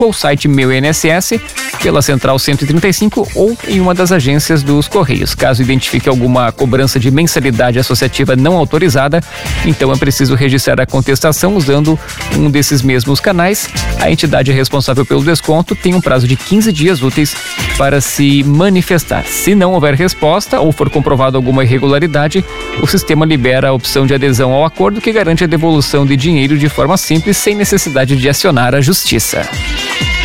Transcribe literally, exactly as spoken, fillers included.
ou site Meu I N S S, pela Central cento e trinta e cinco ou em uma das agências dos Correios. Caso identifique alguma cobrança de mensalidade associativa não autorizada, então é preciso registrar a contestação usando um desses mesmos canais. A entidade responsável pelo desconto tem um prazo de quinze dias úteis para se manifestar. Se não houver resposta ou for comprovado alguma irregularidade, o sistema libera a opção de adesão ao acordo, que garante a devolução de dinheiro de forma simples, sem necessidade de acionar a justiça.